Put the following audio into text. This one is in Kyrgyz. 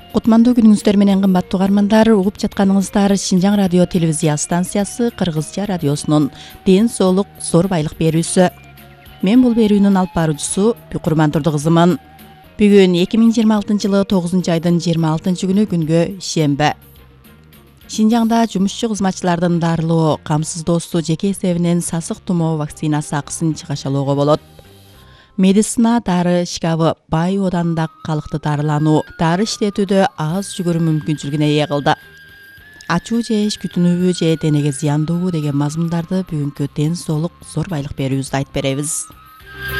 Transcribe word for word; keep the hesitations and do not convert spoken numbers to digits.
Кутмандуу күнүңүздөр менен кымбаттуу угармандар, угуп жатканыңыздар Шинжаң радио телевизия станциясы Кыргызча радиосунун Ден соолук зор байлык берүүсү. Мен бул берүүнүн алып баруучусу Бүкүрман Турдугызымын. Бүгүн эки миң жыйырма алтынчы жылы тогузунчу айдын жыйырма алтынчы күнү күнгө шемби. Шинжаңда жумушчу кызматчылардын дарылоо камсыздоосу жеке эсебинен сасык тумоо вакцинасы акысын чыгашалоого болот. Медицина дары шкабы Бай ооданда калкты дарылануу, дары иштетүүдө аз жүгүрүү мүмкүнчүлүгүнө ээ кылды. Ачуу жеш күтүнүүбү же денеге зыяндуубу деген мазмундарды бүгүнкү Ден соолук зор байлык берүүбүздө айтып беребиз.